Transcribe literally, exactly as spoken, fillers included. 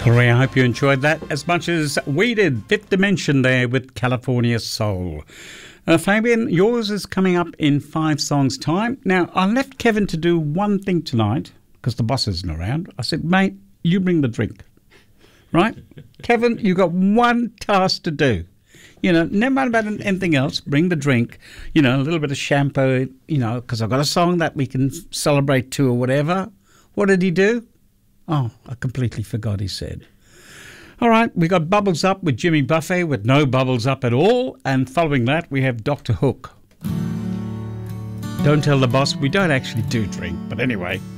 Corey, I hope you enjoyed that as much as we did. Fifth Dimension there with California Soul. Uh, Fabian, yours is coming up in five songs' time. Now, I left Kevin to do one thing tonight because the boss isn't around. I said, mate, you bring the drink. Right? Kevin, you got one task to do. You know, never mind about anything else. Bring the drink, you know, a little bit of shampoo, you know, because I've got a song that we can celebrate to or whatever. What did he do? Oh, I completely forgot he said. All right, we got Bubbles Up with Jimmy Buffett with no bubbles up at all. And following that, we have Doctor Hook. Don't tell the boss, we don't actually do drink, but anyway.